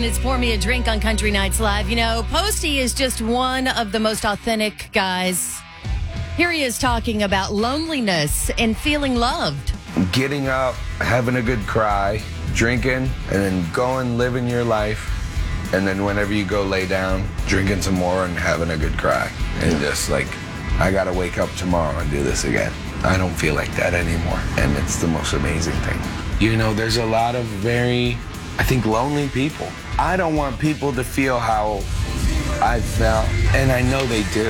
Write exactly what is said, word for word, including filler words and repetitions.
It's Pour Me a Drink on Country Nights Live. You know, Posty is just one of the most authentic guys. Here he is talking about loneliness and feeling loved. Getting up, having a good cry, drinking, and then going, living your life. And then whenever you go lay down, drinking some more and having a good cry. And just like, I gotta wake up tomorrow and do this again. I don't feel like that anymore. And it's the most amazing thing. You know, there's a lot of very, I think, lonely people. I don't want people to feel how I felt, and I know they do.